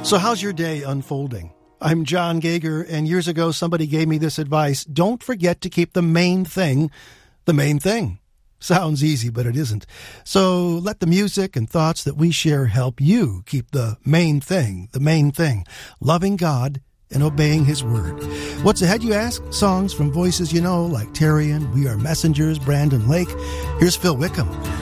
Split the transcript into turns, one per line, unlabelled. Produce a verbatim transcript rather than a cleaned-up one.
So how's your day unfolding? I'm John Gager, and years ago somebody gave me this advice: don't forget to keep the main thing the main thing. Sounds easy, but it isn't. So let the music and thoughts that we share help you keep the main thing the main thing, loving God and obeying His Word. What's ahead, you ask? Songs from voices you know, like Terry and We Are Messengers, Brandon Lake. Here's Phil Wickham.